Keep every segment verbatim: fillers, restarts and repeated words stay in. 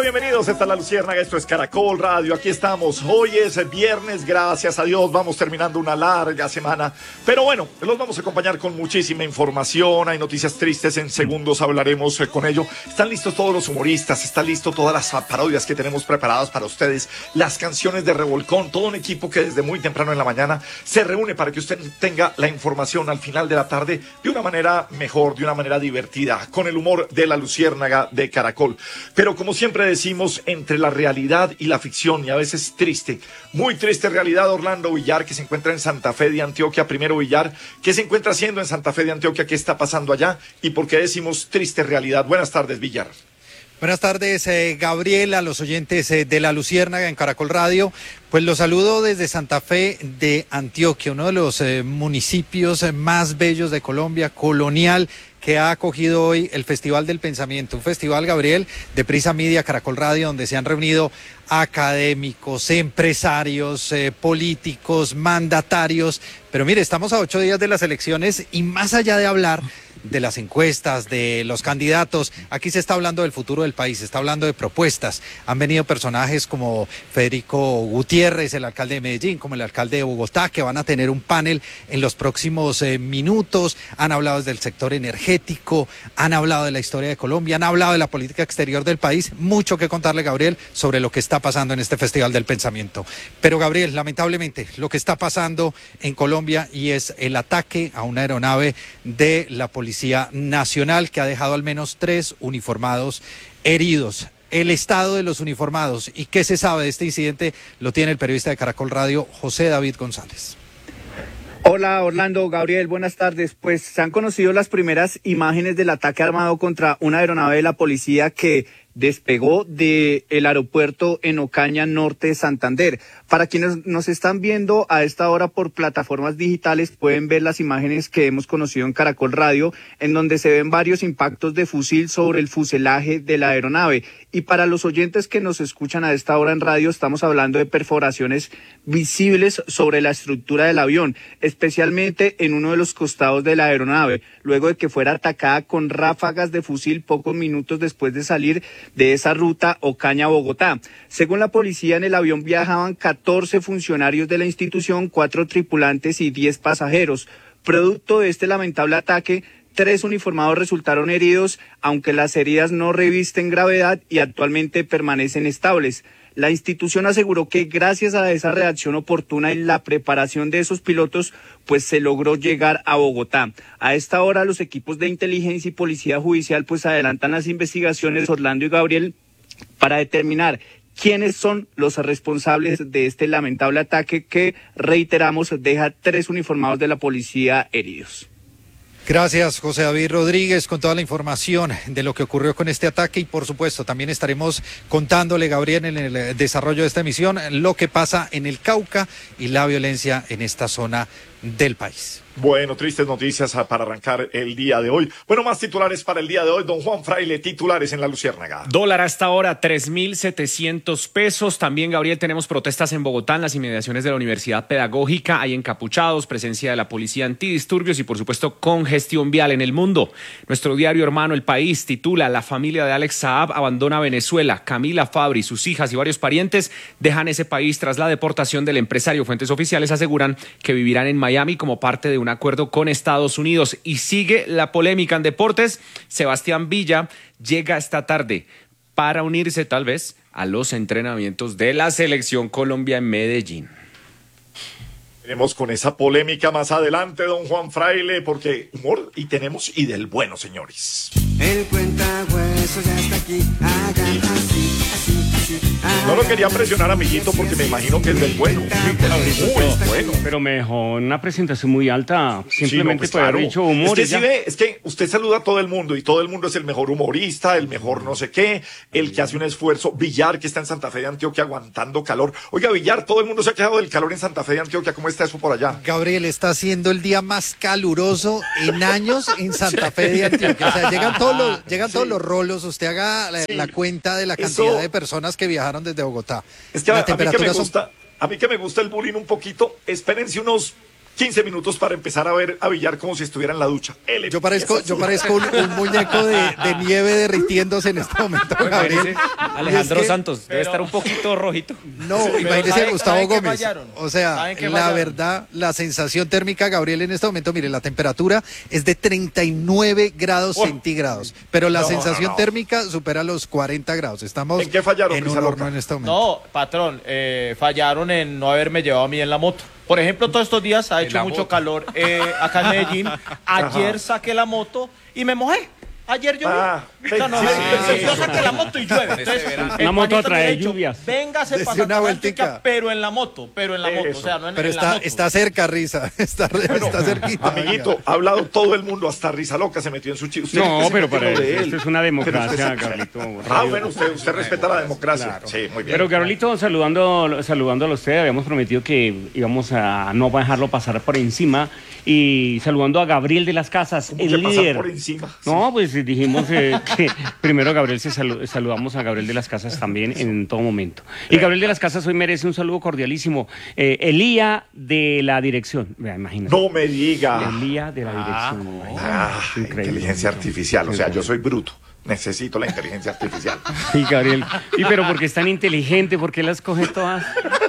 bienvenidos, esta es La Luciérnaga, esto es Caracol Radio, aquí estamos, hoy es viernes, gracias a Dios, vamos terminando una larga semana, pero bueno, los vamos a acompañar con muchísima información, hay noticias tristes, en segundos hablaremos con ello. Están listos todos los humoristas, están listos todas las parodias que tenemos preparadas para ustedes, las canciones de Revolcón, todo un equipo que desde muy temprano en la mañana se reúne para que usted tenga la información al final de la tarde de una manera mejor, de una manera divertida, con el humor de La Luciérnaga de Caracol. Pero como siempre decimos, entre la realidad y la ficción, y a veces triste, muy triste realidad, Orlando Villar, que se encuentra en Santa Fe de Antioquia. Primero, Villar, ¿qué se encuentra haciendo en Santa Fe de Antioquia? ¿Qué está pasando allá? ¿Y por qué decimos triste realidad? Buenas tardes, Villar. Buenas tardes, eh, Gabriel, a los oyentes eh, de La Luciérnaga en Caracol Radio. Pues los saludo desde Santa Fe de Antioquia, uno de los eh, municipios eh, más bellos de Colombia, colonial, que ha acogido hoy el Festival del Pensamiento, un festival, Gabriel, de Prisa Media, Caracol Radio, donde se han reunido académicos, empresarios, eh, políticos, mandatarios. Pero mire, estamos a ocho días de las elecciones y más allá de hablar de las encuestas, de los candidatos, aquí se está hablando del futuro del país, se está hablando de propuestas. Han venido personajes como Federico Gutiérrez, el alcalde de Medellín, como el alcalde de Bogotá, que van a tener un panel en los próximos eh, minutos. Han hablado del sector energético, han hablado de la historia de Colombia, han hablado de la política exterior del país. Mucho que contarle, Gabriel, sobre lo que está pasando en este Festival del Pensamiento. Pero, Gabriel, lamentablemente, lo que está pasando en Colombia y es el ataque a una aeronave de la Policía Nacional que ha dejado al menos tres uniformados heridos. El estado de los uniformados y qué se sabe de este incidente lo tiene el periodista de Caracol Radio, José David González. Hola Orlando, Gabriel, buenas tardes. Pues se han conocido las primeras imágenes del ataque armado contra una aeronave de la policía que despegó del aeropuerto en Ocaña, norte de Santander. Para quienes nos están viendo a esta hora por plataformas digitales, pueden ver las imágenes que hemos conocido en Caracol Radio, en donde se ven varios impactos de fusil sobre el fuselaje de la aeronave. Y para los oyentes que nos escuchan a esta hora en radio, estamos hablando de perforaciones visibles sobre la estructura del avión, especialmente en uno de los costados de la aeronave, luego de que fuera atacada con ráfagas de fusil pocos minutos después de salir de esa ruta Ocaña-Bogotá. Según la policía, en el avión viajaban catorce funcionarios de la institución, cuatro tripulantes y diez pasajeros. Producto de este lamentable ataque, tres uniformados resultaron heridos, aunque las heridas no revisten gravedad y actualmente permanecen estables. La institución aseguró que gracias a esa reacción oportuna y la preparación de esos pilotos, pues se logró llegar a Bogotá. A esta hora los equipos de inteligencia y policía judicial pues adelantan las investigaciones, Orlando y Gabriel, para determinar quiénes son los responsables de este lamentable ataque que, reiteramos, deja tres uniformados de la policía heridos. Gracias, José David Rodríguez, con toda la información de lo que ocurrió con este ataque y, por supuesto, también estaremos contándole, Gabriel, en el desarrollo de esta emisión, lo que pasa en el Cauca y la violencia en esta zona del país. Bueno, tristes noticias para arrancar el día de hoy. Bueno, más titulares para el día de hoy. Don Juan Fraile, titulares en La Luciérnaga. Dólar hasta ahora, tres mil setecientos pesos. También, Gabriel, tenemos protestas en Bogotá, en las inmediaciones de la Universidad Pedagógica. Hay encapuchados, presencia de la policía antidisturbios y, por supuesto, congestión vial en el mundo. Nuestro diario hermano El País titula: La familia de Alex Saab abandona Venezuela. Camila Fabri, sus hijas y varios parientes dejan ese país tras la deportación del empresario. Fuentes oficiales aseguran que vivirán en Miami como parte de un acuerdo con Estados Unidos. Y sigue la polémica en deportes. Sebastián Villa llega esta tarde para unirse tal vez a los entrenamientos de la Selección Colombia en Medellín. Tenemos con esa polémica más adelante, don Juan Fraile, porque humor y tenemos y del bueno, señores. El cuentahueso ya está aquí, hagan así, así, así. No lo quería presionar, amiguito, porque me imagino que es del bueno. Muy bueno. Pero mejor una presentación muy alta. Simplemente Sí, no, pues, puede haber claro. dicho humor. Es que y si ya. ve, es que usted saluda a todo el mundo y todo el mundo es el mejor humorista, el mejor no sé qué, el que hace un esfuerzo. Villar, que está en Santa Fe de Antioquia aguantando calor. Oiga, Villar, todo el mundo se ha quejado del calor en Santa Fe de Antioquia. ¿Cómo está eso por allá? Gabriel, está siendo el día más caluroso en años en Santa Fe de Antioquia. O sea, llegan todos los, llegan Sí. todos los rolos. Usted haga la, Sí. la cuenta de la Eso- cantidad de personas que viajaron desde Bogotá. Es que a, La a mí que me temperatura son- gusta, a mí que me gusta el bullying un poquito, espérense unos quince minutos para empezar a ver a Villar como si estuviera en la ducha. Él Yo parezco, empieza yo a parezco un, un muñeco de, de nieve derritiéndose en este momento, Gabriel. Alejandro Y es que- Santos debe estar un poquito rojito. No, Pero imagínese ¿saben- Gustavo saben qué Gómez. fallaron? O sea, ¿Saben qué la fallaron? verdad, la sensación térmica, Gabriel, en este momento, mire, la temperatura es de treinta y nueve grados centígrados, pero la No, sensación no, no. térmica supera los cuarenta grados. Estamos ¿En qué fallaron, en un Risa horno Loca? en este momento. No, patrón, eh, fallaron en no haberme llevado a mí en la moto. Por ejemplo, todos estos días ha hecho mucho calor eh, acá en Medellín. Ayer saqué la moto y me mojé. Ayer llovió. Ah, O sea, no, sí, me- sí, yo sí. saqué la moto y llueve. Entonces, el Una moto Juanito atrae me ha dicho, lluvias. Véngase Desde para una Santa vueltica. Antioquia, pero en la moto, pero en la moto. Eso. O sea, no en, Pero en la está, moto. está cerca, Risa. Está, está cerquita. Amiguito, venga. ha hablado todo el mundo, hasta Risa Loca se metió en su chiste. No, pero para eso eso, esto es una democracia, Pero Carlito. Ah, bueno, usted, usted respeta la democracia. Sí, muy bien. Pero Carolito, saludando, saludándolo a usted, habíamos prometido que íbamos a no dejarlo pasar por encima y saludando a Gabriel de las Casas, ¿Cómo el que pasar líder. por encima? No, pues dijimos eh, que primero Gabriel se salu- saludamos a Gabriel de las Casas también en todo momento. Y Gabriel de las Casas hoy merece un saludo cordialísimo. Eh, Elía de la dirección, vea, imagínate. No me diga. Elía de la dirección. imagínate. Ah, Increíble. inteligencia artificial. O sea, yo soy bruto. Necesito la inteligencia artificial. Sí, Gabriel. Y pero porque es tan inteligente, ¿por qué las coge todas?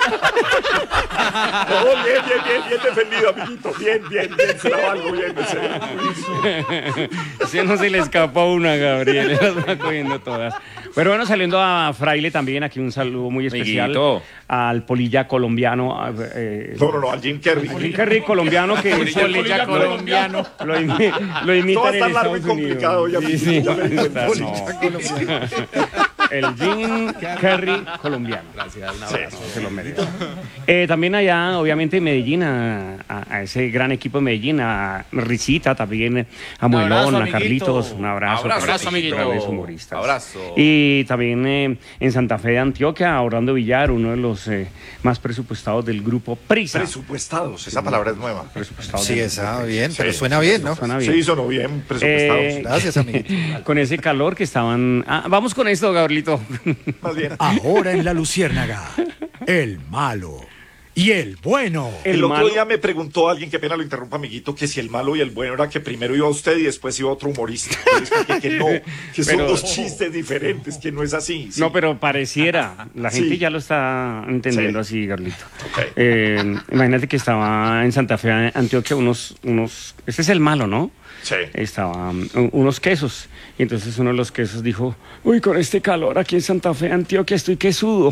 No, bien, bien, bien, bien defendido, amiguito. Bien, bien, bien. Se la valgo bien. en serio. Si no se le escapa una, Gabriel, las va cogiendo todas. Pero bueno, saliendo a Fraile también, aquí un saludo muy especial Amiguito. al polilla colombiano. a- eh, No, no, no, al Jim Carrey. Jim Carrey colombiano que Polilla colombiano. Lo, imi- lo imitan No va a estar en largo y Estados Unidos. complicado, ya me- Sí, sí, ya me di no cuenta. está, no. El Jim Carrey colombiano. Gracias, un abrazo. Se lo merece. Eh, también allá, obviamente, en Medellín, a, a- a ese gran equipo de Medellín, a Risita, también a Muelón, abrazo, a amiguito. Carlitos, un abrazo. Abrazo, Carlitos, amiguito. grandes humoristas. Abrazo. Y también eh, en Santa Fe de Antioquia, a Orlando Villar, uno de los eh, más presupuestados del grupo Prisa. Presupuestados, esa palabra es nueva. Presupuestados Sí, del está grupo bien, Sí. pero suena bien, ¿no? Suena bien. Sí, sonó bien, presupuestados. Eh, Gracias, amiguito. Con ese calor que estaban... Ah, vamos con esto, Gabrielito. Más bien. Ahora en La Luciérnaga, el malo y el bueno. El, el otro malo- día me preguntó alguien, que pena lo interrumpa, amiguito, que si el malo y el bueno era que primero iba usted y después iba otro humorista. Yo les expliqué que no, que son Pero- dos chistes diferentes, que no es así. sí. No, pero pareciera. La gente Sí. ya lo está entendiendo Sí. así, Gabrielito. Ok. Eh, imagínate que estaba en Santa Fe, Antioquia, unos, unos... Este es el malo, ¿no? Sí. Estaban um, unos quesos. Y entonces uno de los quesos dijo, uy, con este calor aquí en Santa Fe, Antioquia, estoy quesudo.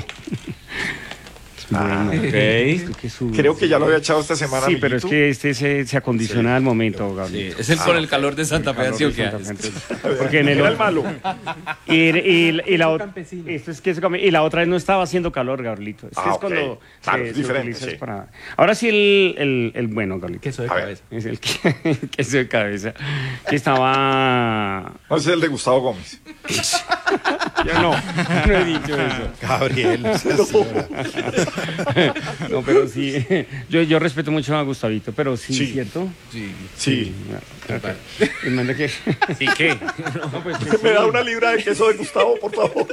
Ah, Estoy quesudo. Creo que ya lo había echado esta semana, Sí, pero es amiguito. que este se, se acondiciona al momento, Gabriel. Es el por el calor de Santa Fe, Calor de Antioquia. Santa Fe, entonces, Porque en el Era el malo. Y, y, y la otra esto es que se come- y la otra vez no estaba haciendo calor, Gabrielito. Es que Ah, es ok. cuando Claro, se- es se diferente, utiliza es sí. para- Ahora sí el, el, el bueno, Gabrielito. Queso de A ver. cabeza. Es el que- el queso de cabeza. Que estaba. No, ese es el de Gustavo Gómez. Yo no, no he dicho eso. Gabriel, no seas señora. No, pero sí. Yo, yo respeto mucho a Gustavito, pero sí, Sí. ¿cierto? Sí. Ok. Y manda que. ¿Y qué? No, pues, que ¿Me sí. da una libra de queso de Gustavo, por favor?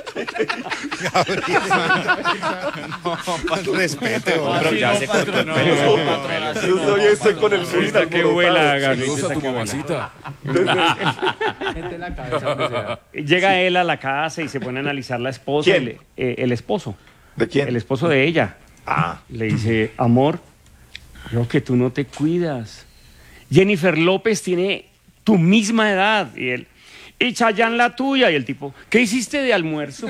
Respete, hombre. Pero ya se cortó el pelo. Yo estoy, estoy con el Ahí está que vuela, Gabrielito. Saludos a está tu que vuela. mamacita. Llega él a la casa y se pone a analizar la esposa. ¿Quién? El, eh, el esposo. ¿De quién? El esposo de ella. Ah, Le dice, amor, creo que tú no te cuidas. Jennifer López tiene tu misma edad. Y él, y Chayanne la tuya. Y el tipo, ¿qué hiciste de almuerzo?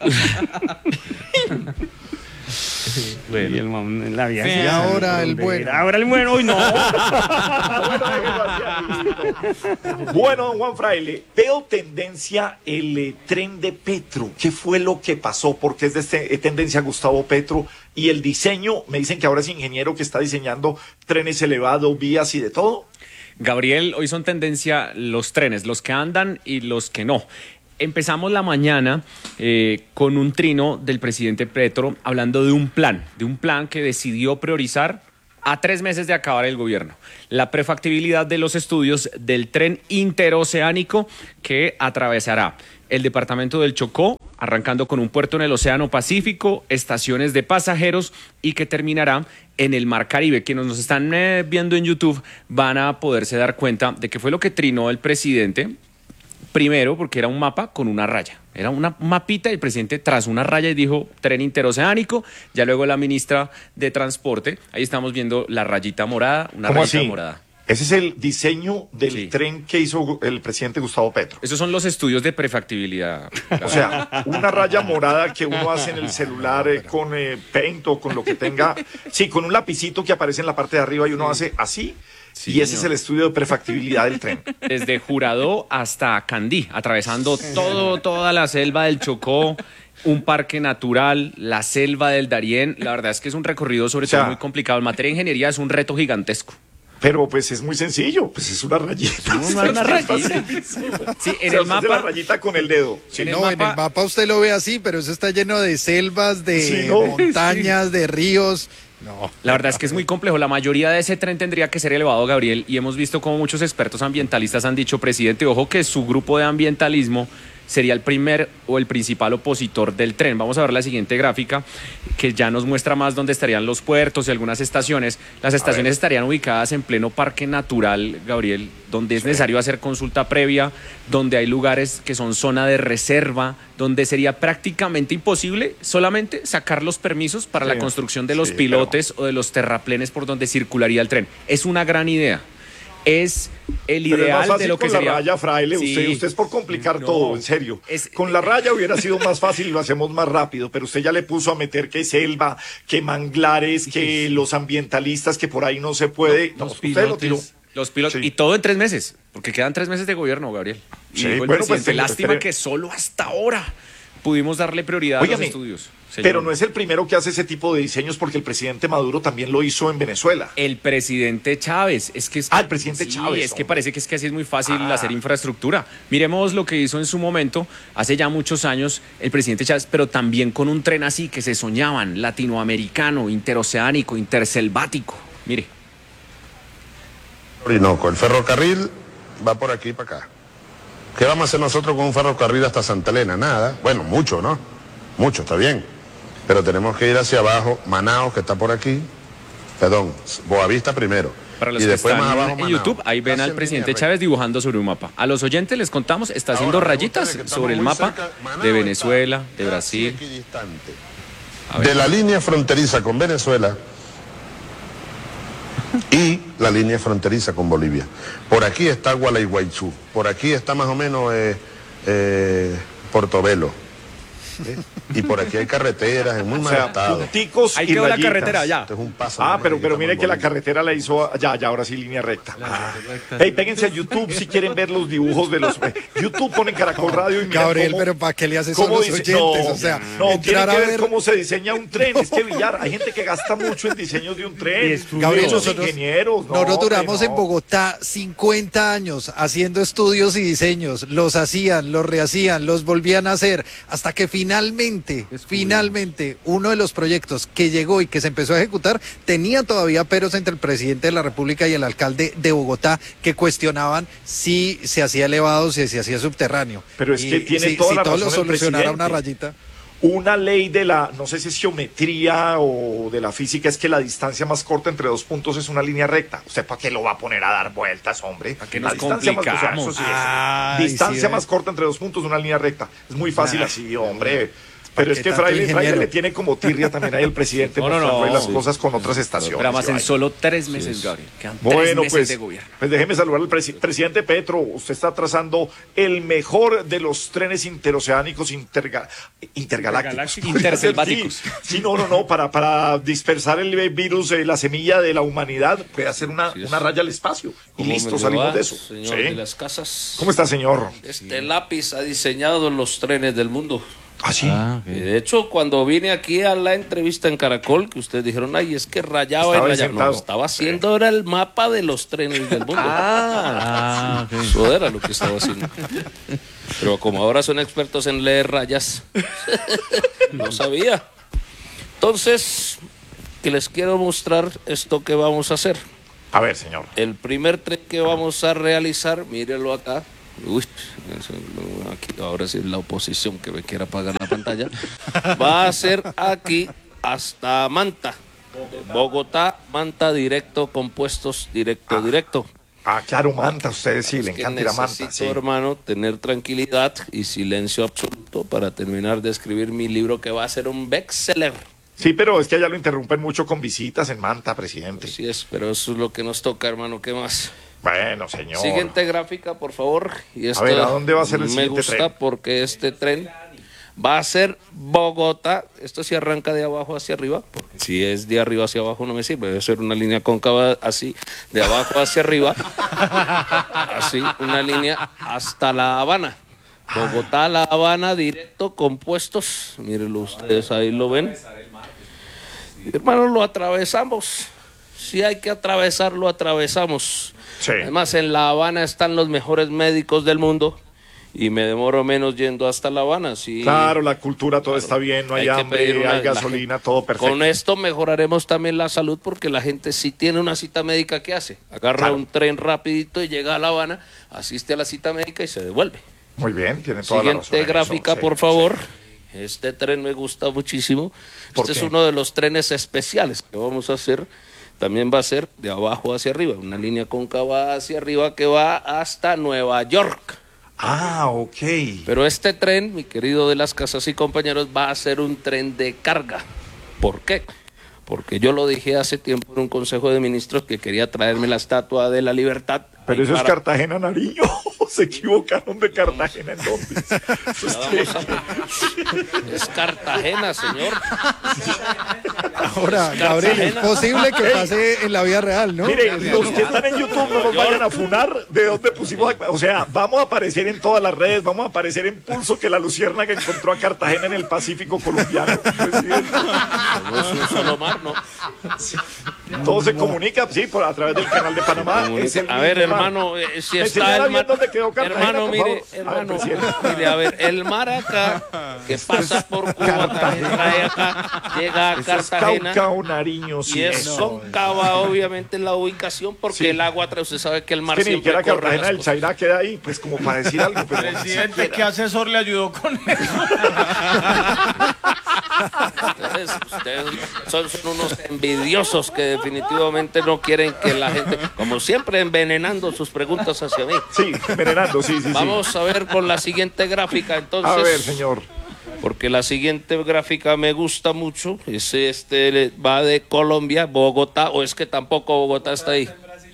Y el man, la vieja. Y ahora el bueno. Ahora el bueno, uy, no. bueno, don Juan Fraile, veo tendencia el eh, tren de Petro. ¿Qué fue lo que pasó? Porque es de este, eh, tendencia Gustavo Petro. Y el diseño, me dicen que ahora es ingeniero que está diseñando trenes elevados, vías y de todo. Gabriel, hoy son tendencia los trenes, los que andan y los que no. Empezamos la mañana eh, con un trino del presidente Petro hablando de un plan, de un plan que decidió priorizar a tres meses de acabar el gobierno. La prefactibilidad de los estudios del tren interoceánico que atravesará el departamento del Chocó, arrancando con un puerto en el Océano Pacífico, estaciones de pasajeros y que terminará en el Mar Caribe. Quienes nos están eh, viendo en YouTube van a poderse dar cuenta de que fue lo que trinó el presidente. Primero, porque era un mapa con una raya. Era una mapita y el presidente trazó una raya y dijo tren interoceánico. Ya luego la ministra de Transporte, ahí estamos viendo la rayita morada, una ¿Cómo rayita así? morada. Ese es el diseño del Sí. tren que hizo el presidente Gustavo Petro. Esos son los estudios de prefactibilidad. O sea, una raya morada que uno hace en el celular eh, con eh, Paint o con lo que tenga. Sí, con un lapicito que aparece en la parte de arriba y uno hace así. Sí, y ese señor. es el estudio de prefactibilidad del tren. Desde Jurado hasta Candí, atravesando todo, toda la selva del Chocó, un parque natural, la selva del Darién. La verdad es que es un recorrido sobre O sea, todo muy complicado. En materia de ingeniería es un reto gigantesco. Pero pues es muy sencillo, pues es una rayita. No, no es una rayita. Sí, en O sea, el usted hace la mapa... rayita con el dedo. Sí. En el no, mapa- en el mapa usted lo ve así, pero eso está lleno de selvas, de Sí, no, montañas, de ríos. No. La verdad es que es muy complejo. La mayoría de ese tren tendría que ser elevado, Gabriel, y hemos visto como muchos expertos ambientalistas han dicho, presidente, ojo que su grupo de ambientalismo sería el primer o el principal opositor del tren. Vamos a ver la siguiente gráfica que ya nos muestra más dónde estarían los puertos y algunas estaciones. Las estaciones estarían ubicadas en pleno parque natural, Gabriel, donde es necesario hacer consulta previa, donde hay lugares que son zona de reserva, donde sería prácticamente imposible solamente sacar los permisos para Sí, la construcción de los sí, pilotes o de los terraplenes por donde circularía el tren. Es una gran idea. Es el Pero es ideal más fácil de lo que con sería. la raya, fraile. Sí. Usted, usted es por complicar No, todo, en serio. es- Con la raya hubiera sido más fácil y lo hacemos más rápido, pero usted ya le puso a meter que selva, que manglares, que los ambientalistas, que por ahí no se puede. No, usted lo tiró. Los pilotos, Sí. y todo en tres meses, porque quedan tres meses de gobierno, Gabriel. Y Sí, dijo el bueno, pues, presidente, tengo- lástima espere- que solo hasta ahora pudimos darle prioridad Óigame, a los estudios. Señor. Pero no es el primero que hace ese tipo de diseños porque el presidente Maduro también lo hizo en Venezuela. El presidente Chávez, es que es, Ah, el presidente sí, Chávez, es que hombre. parece que es que así es muy fácil Ah. hacer infraestructura. Miremos lo que hizo en su momento, hace ya muchos años, el presidente Chávez, pero también con un tren así que se soñaban, latinoamericano, interoceánico, interselvático. Mire. Orinoco, el ferrocarril va por aquí y para acá. ¿Qué vamos a hacer nosotros con un ferrocarril hasta Santa Elena? Nada. Bueno, mucho, ¿no? Mucho, está bien. Pero tenemos que ir hacia abajo, Manaos, que está por aquí. Perdón, Boavista primero. Para los y que después están más abajo, en Manaos. YouTube, ahí ven Casi al en presidente línea Chávez dibujando sobre un mapa. A los oyentes les contamos, está haciendo Ahora, rayitas ustedes que estamos sobre el muy mapa cerca, Manaos de está Venezuela, de casi Brasil. equidistante. A ver. De la línea fronteriza con Venezuela y la línea fronteriza con Bolivia. Por aquí está Gualeguaychú, por aquí está más o menos eh, eh, Portobelo. ¿eh? Y por aquí hay carreteras en muy O mal sea, estado. punticos Ahí y quedó la rayitas. carretera ya. Esto es un paso Ah, más pero, que pero estamos mire en que la Bolivia. carretera la hizo ya, ya ahora sí línea recta. Ah. Hey, péguense a YouTube si quieren ver los dibujos de los. YouTube ponen Caracol Radio y miren Gabriel, cómo- pero ¿para qué le hace eso a cómo los dice- oyentes? No, O sea, no, entrar tienen a que ver ver- cómo se diseña un tren. Es que Villar, hay gente que gasta mucho en diseños de un tren. Gabriel, Muchos nosotros, ingenieros. No, nosotros hombre, duramos no. en Bogotá cincuenta años haciendo estudios y diseños. Los hacían, los rehacían, los volvían a hacer, hasta que finalmente, finalmente, uno de los proyectos que llegó y que se empezó a ejecutar tenía todavía peros entre el presidente de la República y el alcalde de Bogotá que cuestionaban si se hacía elevado, si se hacía subterráneo. Pero es Y que tiene si, toda si la todo razón lo el solucionara presidente. una rayita. Una ley de la, no sé si es geometría o de la física, es que la distancia más corta entre dos puntos es una línea recta. ¿Usted para qué lo va a poner a dar vueltas, hombre? ¿Para qué La nos distancia más- o sea, complicamos? eso sí es- Ay, distancia sí, más ve. corta entre dos puntos, una línea recta. Es muy fácil así, hombre. Pero es qué que tanto Fraile, Fraile ingeniero? le tiene como tirria también ahí el presidente No, no, mostrando ahí no. las Sí. cosas con otras estaciones. Programas y en vaina. solo tres meses, Gabriel. Quedan tres Bueno, meses pues, de gobierno. pues déjeme saludar al presi- presidente Petro. Usted está trazando el mejor de los trenes interoceánicos interga- intergalácticos. Interselváticos. Sí, sí, no, no, no, para, para dispersar el virus, eh, la semilla de la humanidad, puede hacer una, una raya al espacio. Y ¿Cómo listo, me le salimos va, de eso. señor Sí. de las casas? ¿Cómo está, señor? Este lápiz ha diseñado los trenes del mundo. ¿Ah, sí? Y de hecho, cuando vine aquí a la entrevista en Caracol, que ustedes dijeron, ay, es que rayaba Estaba y rayaba. sentado. No, estaba haciendo era el mapa de los trenes del mundo. Ah, Eso era lo que estaba haciendo. Pero como ahora son expertos en leer rayas, no sabía. Entonces, porque les quiero mostrar esto que vamos a hacer. A ver, señor. El primer tren que vamos a realizar, mírelo acá. Uy, aquí, ahora sí es la oposición que me quiere apagar la pantalla. Va a ser aquí hasta Manta. Bogotá, Manta, directo, compuestos, directo, ah, directo. Ah, claro, Manta, ustedes sí, es le que encanta ir a Manta. necesito, Sí. hermano, tener tranquilidad y silencio absoluto para terminar de escribir mi libro que va a ser un bestseller. Sí, pero es que allá lo interrumpen mucho con visitas en Manta, presidente. Así es, pero eso es lo que nos toca, hermano. ¿Qué más? Bueno, señor. Siguiente gráfica, por favor. Y a ver, ¿a dónde va a ser el me siguiente gusta tren? porque este tren va a ser Bogotá. Esto sí arranca de abajo hacia arriba. Porque si es de arriba hacia abajo no me sirve. Debe ser una línea cóncava así, de abajo hacia arriba. Así, una línea hasta La Habana. Bogotá, La Habana, directo, compuestos. Mírenlo ustedes, ahí lo ven. Hermanos, lo atravesamos. Si hay que atravesarlo, lo atravesamos. Sí. Además, en La Habana están los mejores médicos del mundo y me demoro menos yendo hasta La Habana. Sí. Claro, la cultura, todo está bien, no hay, Hay que hambre, pedir una- hay gasolina, todo perfecto. Con esto mejoraremos también la salud porque la gente sí tiene una cita médica que hace. Agarra Claro. un tren rapidito y llega a La Habana, asiste a la cita médica y se devuelve. Muy bien, tiene toda la razón. Siguiente en gráfica, eso, sí, por favor. Este tren me gusta muchísimo. ¿Por Este qué? es uno de los trenes especiales que vamos a hacer. También va a ser de abajo hacia arriba, una línea cóncava hacia arriba que va hasta Nueva York. Ah, ok. Pero este tren, mi querido de las casas y compañeros, va a ser un tren de carga. ¿Por qué? Porque yo lo dije hace tiempo en un consejo de ministros que quería traerme la Estatua de la Libertad. Pero eso para- es Cartagena, Nariño. Se equivocaron de Cartagena, ¿en dónde? Eso es, Vamos a- Es Cartagena, señor. Ahora, Gabriel, es posible que pase en la vida real, ¿no? Mire, los que están en YouTube no nos vayan a funar de dónde pusimos. a- O sea, vamos a aparecer en todas las redes, vamos a aparecer en Pulso que la Luciérnaga encontró a Cartagena en el Pacífico colombiano. Presidente. No es un solo mar, ¿no? Todo se comunica, sí, por, a través del canal de Panamá. Comunica. Es el A ver, mismo mar. hermano, eh, si ¿Me está señala el bien mar. dónde quedó Cartagena, Hermano, por mire, favor? A ver, hermano, presidente. mire, a ver, el mar acá, que pasa por Cuba, trae acá, llega a Eso es Cartagena. Cauca o Nariño, sí. Y es No. cóncava, obviamente, la ubicación, porque Sí. el agua, tra- usted sabe que el mar Es que ni siempre siquiera corre Cartagena las del cosas. Chairá queda ahí, pues como para decir algo. Pero ni Presidente, siquiera. ¿qué asesor le ayudó con eso? Ustedes, ustedes son, son unos envidiosos que definitivamente no quieren que la gente, como siempre, envenenando sus preguntas hacia mí. Sí, envenenando, sí, sí, sí. Vamos a ver con la siguiente gráfica, entonces. A ver, señor. Porque la siguiente gráfica me gusta mucho. Es este va de Colombia, Bogotá, o es que tampoco Bogotá está ahí.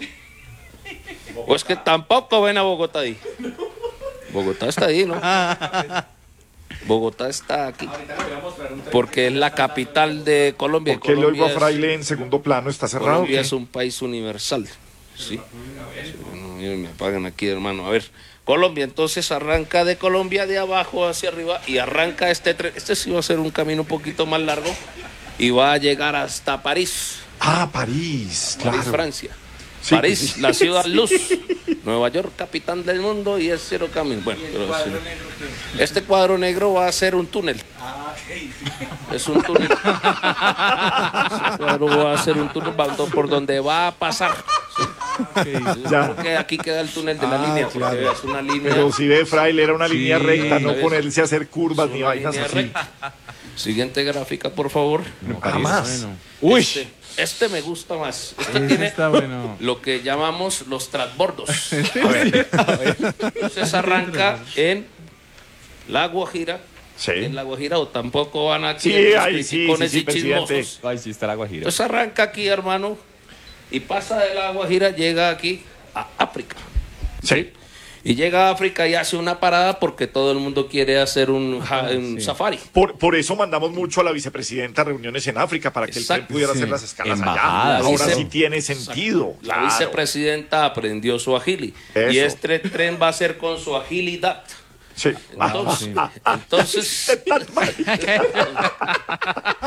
O es que tampoco ven a Bogotá ahí. Bogotá está ahí, ¿no? Bogotá está aquí. Porque es la capital de Colombia. Porque le oigo a Colombia es- Fraile en segundo plano, está cerrado. Colombia ¿qué? es un país universal. Sí. Bueno, miren, me apagan aquí, hermano. A ver, Colombia, entonces arranca de Colombia de abajo hacia arriba y arranca este tren. Este sí va a ser un camino un poquito más largo y va a llegar hasta París. Ah, París, París, claro. Francia. Sí, París, sí. la ciudad luz. Nueva York, capital del mundo y es cero camino. Bueno, pero sí. Este cuadro negro va a ser un túnel. Es un túnel. Este cuadro va a ser un túnel por donde va a pasar. Sí. Ya. Porque aquí queda el túnel de la Ah, línea. claro. Porque es una línea. Pero si ve Fraile era una línea recta, no ¿ves? ponerse a hacer curvas ni una vainas línea así. recta. Siguiente gráfica, por favor. Jamás. Uy. Este, este me gusta más. Este tiene está bueno. lo que llamamos los transbordos. A ver. Entonces arranca en La Guajira. Sí. En La Guajira o tampoco van aquí Sí, en los ahí sí, criticones sí, sí, y presidente. chismosos. Ay, sí, está la Guajira. Entonces arranca aquí, hermano, y pasa de La Guajira, llega aquí a África. Sí. Y llega a África y hace una parada porque todo el mundo quiere hacer un, ja- un safari. Por, por eso mandamos mucho a la vicepresidenta a reuniones en África, para que el tren Exacto. pudiera Sí. hacer las escalas Embajadas. allá. Ahora Vice- sí tiene sentido. La claro. vicepresidenta aprendió suajili. Eso. Y este tren va a ser con suajilidad. Sí. Entonces, Ah, ah, ah. entonces,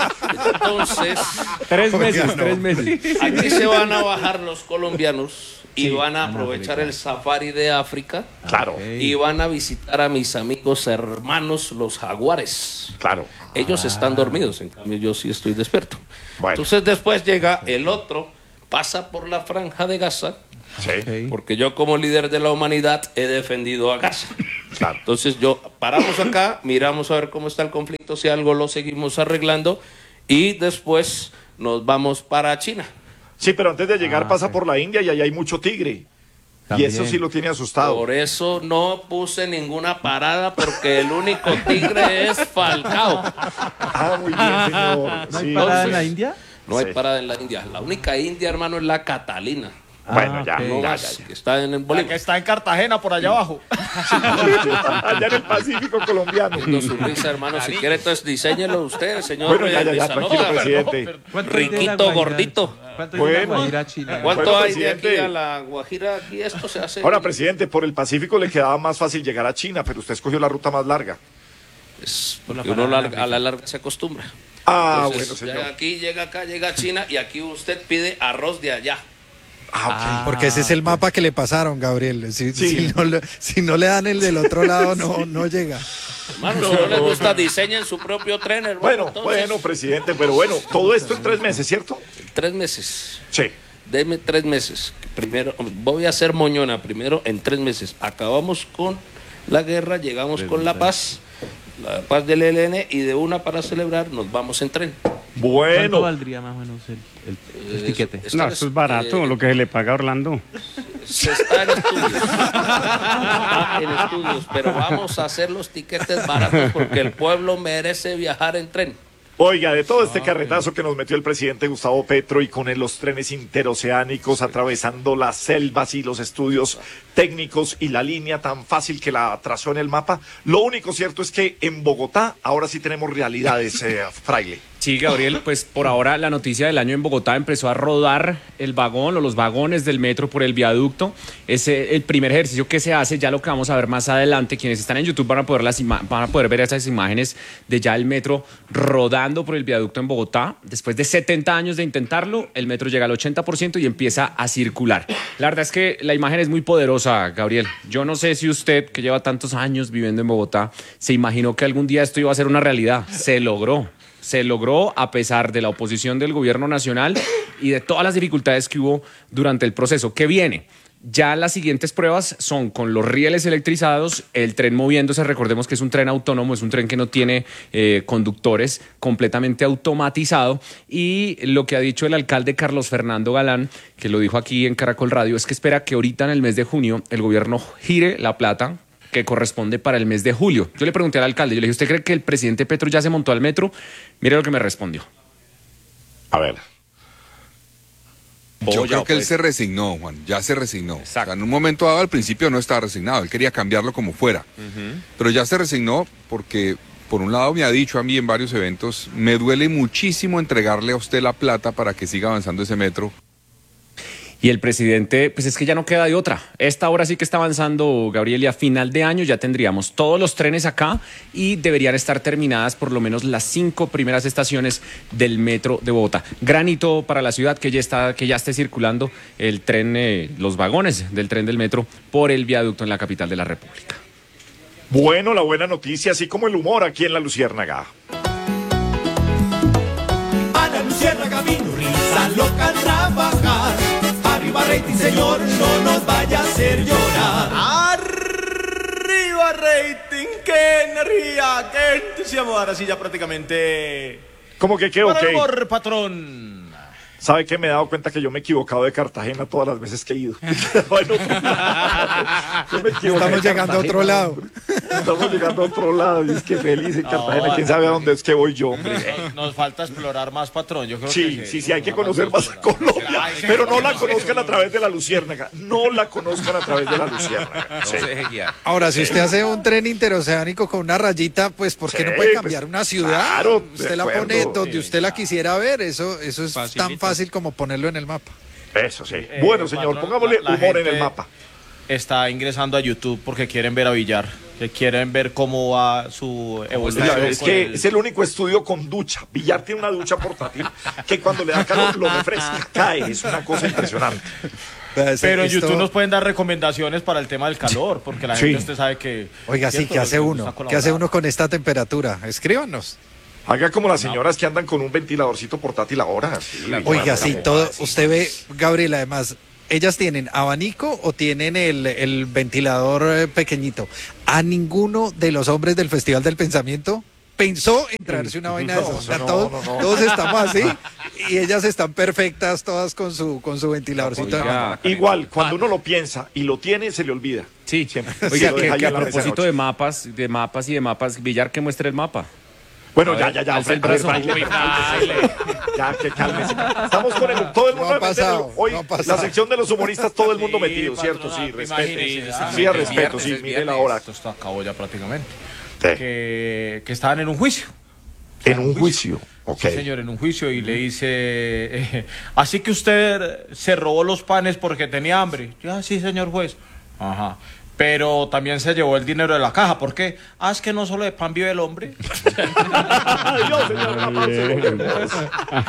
entonces, Tres meses, tres meses. aquí se van a bajar los colombianos y Sí, van a aprovechar el safari de África. Claro. Y van a visitar a mis amigos hermanos los jaguares. Claro. Ellos Ah. están dormidos, en cambio yo sí estoy despierto. Bueno. Entonces después llega el otro, pasa por la franja de Gaza, Sí. porque yo como líder de la humanidad he defendido a Gaza. Claro. Entonces yo paramos acá, miramos a ver cómo está el conflicto, si algo lo seguimos arreglando y después nos vamos para China. Sí, pero antes de llegar Ah, pasa ok. por la India y ahí hay mucho tigre. También. Y eso sí lo tiene asustado. Por eso no puse ninguna parada porque el único tigre es Falcao. Ah, muy bien, señor. ¿No hay Sí. parada en la Entonces- India? No hay Sí. parada en la India. La única India, hermano, es la Catalina. Bueno, ya, No ya, más, ya, ya. que está en el La Bolívar. que está en Cartagena, por allá abajo. Allá en el Pacífico colombiano. Viendo su risa, hermano. Si quiere, entonces diseñelo usted, señor. Bueno, ya, ya, ya, Rizanova. tranquilo, presidente. Riquito, gordito. ¿Cuánto hay de la Guajira Bueno, china? ¿cuánto Bueno, hay de aquí presidente. a la Guajira? Aquí esto se hace. Ahora, presidente, por el Pacífico le quedaba más fácil llegar a China, pero usted escogió la ruta más larga. Es porque uno larga- a la larga se acostumbra. Ah, Entonces, bueno, señor. llega aquí, llega acá, llega a China y aquí usted pide arroz de allá. Ah, Porque ese es el mapa que le pasaron, Gabriel. Si, si no, le, si no le dan el del otro lado, no, no llega. Hermano, si no le gusta, diseñen su propio tren, hermano. Bueno, entonces. bueno, presidente, pero bueno, todo esto en tres meses, ¿cierto? Tres meses. Sí. Deme tres meses. Primero, voy a hacer moñona. Primero, en tres meses. Acabamos con la guerra, llegamos con la paz, la paz del E L N, y de una para celebrar nos vamos en tren. Bueno. ¿Cuánto valdría más o menos el, el- el Eh, tiquete? eso- No, eso es barato, eh, lo que se le paga a Orlando. Se está en estudios. Está en estudios, pero vamos a hacer los tiquetes baratos porque el pueblo merece viajar en tren. Oiga, de todo este carretazo que nos metió el presidente Gustavo Petro y con él los trenes interoceánicos atravesando las selvas y los estudios técnicos y la línea tan fácil que la trazó en el mapa, lo único cierto es que en Bogotá ahora sí tenemos realidades, eh, Fraile. Sí, Gabriel, pues por ahora la noticia del año en Bogotá empezó a rodar el vagón o los vagones del metro por el viaducto. Es eh, el primer ejercicio que se hace, ya lo que vamos a ver más adelante. Quienes están en YouTube van a poder, las ima- van a poder ver esas imágenes de ya el metro rodando por el viaducto en Bogotá. Después de setenta años de intentarlo, el metro llega al ochenta por ciento y empieza a circular. La verdad es que la imagen es muy poderosa, Gabriel. Yo no sé si usted, que lleva tantos años viviendo en Bogotá, se imaginó que algún día esto iba a ser una realidad. Se logró. Se logró a pesar de la oposición del gobierno nacional y de todas las dificultades que hubo durante el proceso. ¿Qué viene? Ya las siguientes pruebas son con los rieles electrizados, el tren moviéndose. Recordemos que es un tren autónomo, es un tren que no tiene eh, conductores, completamente automatizado. Y lo que ha dicho el alcalde Carlos Fernando Galán, que lo dijo aquí en Caracol Radio, es que espera que ahorita en el mes de junio el gobierno gire la plata que corresponde para el mes de julio. Yo le pregunté al alcalde, yo le dije, ¿usted cree que el presidente Petro ya se montó al metro? Mire lo que me respondió. A ver. Yo Boya, creo que él pues. se resignó, Juan, ya se resignó. O sea, en un momento dado, al principio no estaba resignado, él quería cambiarlo como fuera. Pero ya se resignó porque, por un lado, me ha dicho a mí en varios eventos, me duele muchísimo entregarle a usted la plata para que siga avanzando ese metro. Y el presidente, pues es que ya no queda de otra. Esta hora sí que está avanzando, Gabriel, y a final de año ya tendríamos todos los trenes acá y deberían estar terminadas por lo menos las cinco primeras estaciones del metro de Bogotá. Granito para la ciudad que ya está, que ya esté circulando el tren, eh, los vagones del tren del metro por el viaducto en la capital de la República. Bueno, la buena noticia, así como el humor aquí en La Luciérnaga. A la Luciérnaga vino risa loca a trabajar. Arriba rating, señor, no nos vaya a hacer llorar. Arriba rating, qué energía, qué entusiasmo. Ahora sí ya prácticamente. ¿Cómo que qué o Para el qué? humor, patrón. ¿Sabe que me he dado cuenta que yo me he equivocado de Cartagena todas las veces que he ido? Bueno, yo me equivoqué Estamos de llegando a otro Cartagena, lado. hombre. Estamos llegando a otro lado. Y es que feliz en Cartagena. ¿Quién sabe a dónde es que voy yo, hombre? Nos, nos falta explorar más, patrón. Yo creo Sí, que sí, sí, hay que conocer más a Colombia. Pero no la conozcan a través de La Luciérnaga. No la conozcan a través de La Luciérnaga. Sí. Ahora, si usted hace un tren interoceánico con una rayita, pues ¿por qué Sí, no puede pues, cambiar una ciudad? claro, de usted la acuerdo. pone donde usted la quisiera ver. Eso, eso es tan Facilito. fácil como ponerlo en el mapa. Eso sí. Eh, Bueno, señor, patrón, pongámosle la- la humor en gente el mapa. Está ingresando a YouTube porque quieren ver a Villar, que quieren ver cómo va su evolución. Oiga, es con que el- es el único estudio con ducha. Villar tiene una ducha portátil que cuando le da calor lo refresca, cae. Es una cosa impresionante. Pero en esto- YouTube nos pueden dar recomendaciones para el tema del calor, porque la Sí. gente usted sabe que... Oiga, sí, ¿cierto? ¿qué hace Nos uno? gusta ¿Qué hace colaborar. uno con esta temperatura? Escríbanos. Haga como las señoras que andan con un ventiladorcito portátil ahora. Sí, Oiga, sí, claro. todo. Usted ve, Gabriel, además, ellas tienen abanico o tienen el, el ventilador eh, pequeñito. A ninguno de los hombres del Festival del Pensamiento pensó en traerse una vaina de No, esas. O sea, no, todos, no, no. todos estamos así y ellas están perfectas todas con su con su ventiladorcito. Oiga, igual, cuando uno lo piensa y lo tiene, se le olvida. Sí, Siempre. Oiga, Lo que, deja ahí que a en la mesa de propósito noche. de mapas, de mapas y de mapas, Villar, que muestre el mapa. Bueno, A ya, ver, ya, ya. alza el a ver, brazo. baile, Uy, baile. Ya, que cálmese. Estamos con el, todo el No mundo ha pasado, metido. Hoy, no ha pasado. la sección de los humoristas, todo el mundo Sí, metido, ¿cierto? Sí, patronato, respeto. imagínese, ah, Sí, es respeto, viernes, sí, es mire la viernes, hora. Esto está acabó ya prácticamente. Sí. Que, que estaban en un juicio. En un juicio. Ok. Sí, señor, en un juicio y le dice, eh, así que usted se robó los panes porque tenía hambre. Ya, sí, señor juez. Ajá. Pero también se llevó el dinero de la caja. ¿Por qué? Ah, es que no solo de pan vive el hombre. Adiós, señor. Un aplauso.